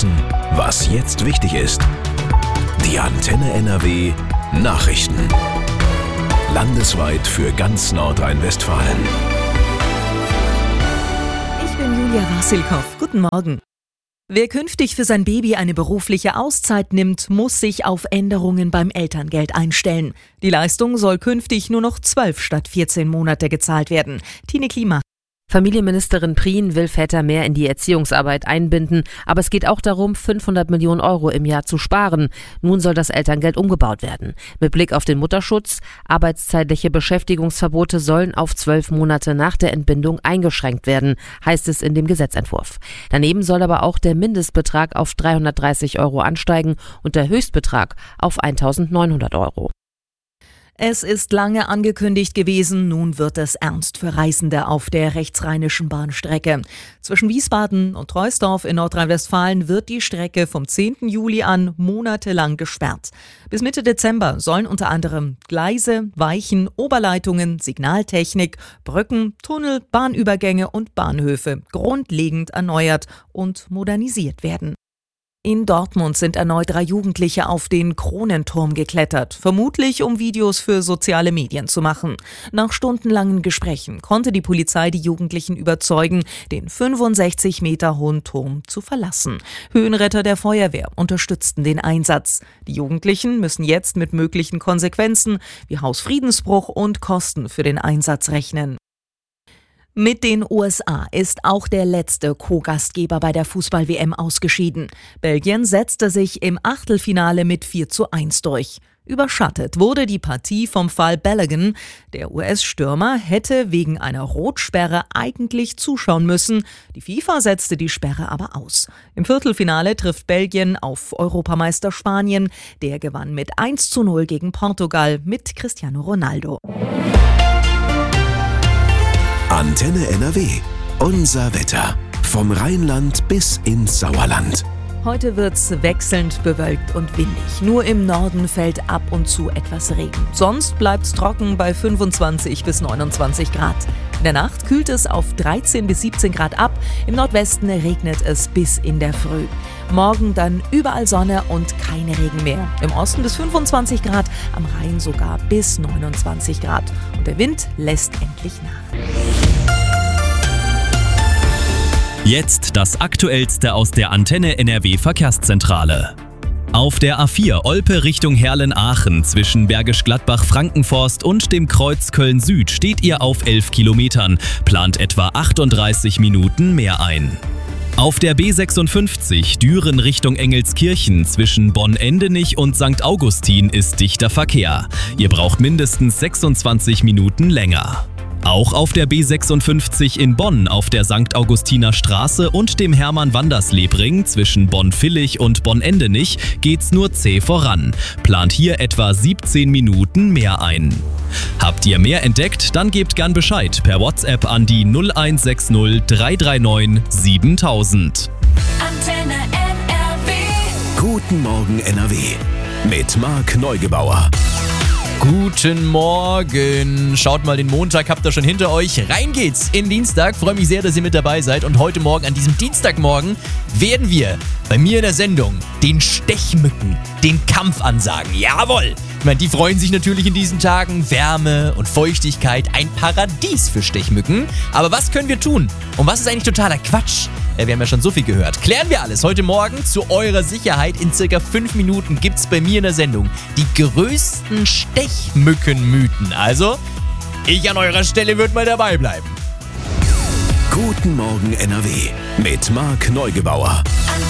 wissen, was jetzt wichtig ist. Die Antenne NRW Nachrichten. Landesweit für ganz Nordrhein-Westfalen. Ich bin Julia Wasilkow. Guten Morgen. Wer künftig für sein Baby eine berufliche Auszeit nimmt, muss sich auf Änderungen beim Elterngeld einstellen. Die Leistung soll künftig nur noch 12 statt 14 Monate gezahlt werden. Tine Klima. Familienministerin Prien will Väter mehr in die Erziehungsarbeit einbinden, aber es geht auch darum, 500 Millionen Euro im Jahr zu sparen. Nun soll das Elterngeld umgebaut werden. Mit Blick auf den Mutterschutz, arbeitszeitliche Beschäftigungsverbote sollen auf 12 Monate nach der Entbindung eingeschränkt werden, heißt es in dem Gesetzentwurf. Daneben soll aber auch der Mindestbetrag auf 330 Euro ansteigen und der Höchstbetrag auf 1.900 Euro. Es ist lange angekündigt gewesen, nun wird es ernst für Reisende auf der rechtsrheinischen Bahnstrecke. Zwischen Wiesbaden und Troisdorf in Nordrhein-Westfalen wird die Strecke vom 10. Juli an monatelang gesperrt. Bis Mitte Dezember sollen unter anderem Gleise, Weichen, Oberleitungen, Signaltechnik, Brücken, Tunnel, Bahnübergänge und Bahnhöfe grundlegend erneuert und modernisiert werden. In Dortmund sind erneut 3 Jugendliche auf den Kronenturm geklettert, vermutlich um Videos für soziale Medien zu machen. Nach stundenlangen Gesprächen konnte die Polizei die Jugendlichen überzeugen, den 65 Meter hohen Turm zu verlassen. Höhenretter der Feuerwehr unterstützten den Einsatz. Die Jugendlichen müssen jetzt mit möglichen Konsequenzen wie Hausfriedensbruch und Kosten für den Einsatz rechnen. Mit den USA ist auch der letzte Co-Gastgeber bei der Fußball-WM ausgeschieden. Belgien setzte sich im Achtelfinale mit 4:1 durch. Überschattet wurde die Partie vom Fall Balogun. Der US-Stürmer hätte wegen einer Rotsperre eigentlich zuschauen müssen. Die FIFA setzte die Sperre aber aus. Im Viertelfinale trifft Belgien auf Europameister Spanien. Der gewann mit 1:0 gegen Portugal mit Cristiano Ronaldo. Antenne NRW. Unser Wetter. Vom Rheinland bis ins Sauerland. Heute wird's wechselnd bewölkt und windig. Nur im Norden fällt ab und zu etwas Regen. Sonst bleibt's trocken bei 25 bis 29 Grad. In der Nacht kühlt es auf 13 bis 17 Grad ab. Im Nordwesten regnet es bis in der Früh. Morgen dann überall Sonne und kein Regen mehr. Im Osten bis 25 Grad, am Rhein sogar bis 29 Grad. Und der Wind lässt endlich nach. Jetzt das Aktuellste aus der Antenne NRW Verkehrszentrale. Auf der A4 Olpe Richtung Herlen-Aachen zwischen Bergisch Gladbach-Frankenforst und dem Kreuz Köln-Süd steht ihr auf 11 Kilometern, plant etwa 38 Minuten mehr ein. Auf der B56 Düren Richtung Engelskirchen zwischen Bonn-Endenich und St. Augustin ist dichter Verkehr. Ihr braucht mindestens 26 Minuten länger. Auch auf der B56 in Bonn auf der St. Augustiner Straße und dem Hermann-Wandersleb-Ring zwischen Bonn-Villig und Bonn-Endenich geht's nur zäh voran. Plant hier etwa 17 Minuten mehr ein. Habt ihr mehr entdeckt? Dann gebt gern Bescheid per WhatsApp an die 0160 339 7000. Antenne NRW. Guten Morgen NRW. Mit Marc Neugebauer. Guten Morgen. Schaut mal, den Montag habt ihr schon hinter euch. Rein geht's in Dienstag. Freue mich sehr, dass ihr mit dabei seid. Und heute Morgen, an diesem Dienstagmorgen, werden wir bei mir in der Sendung den Stechmücken den Kampf ansagen. Jawohl! Ich meine, die freuen sich natürlich in diesen Tagen. Wärme und Feuchtigkeit, ein Paradies für Stechmücken. Aber was können wir tun? Und was ist eigentlich totaler Quatsch? Wir haben ja schon so viel gehört. Klären wir alles heute Morgen zu eurer Sicherheit. In circa 5 Minuten gibt's bei mir in der Sendung die größten Stechmückenmythen. Also, ich an eurer Stelle würde mal dabei bleiben. Guten Morgen NRW mit Marc Neugebauer.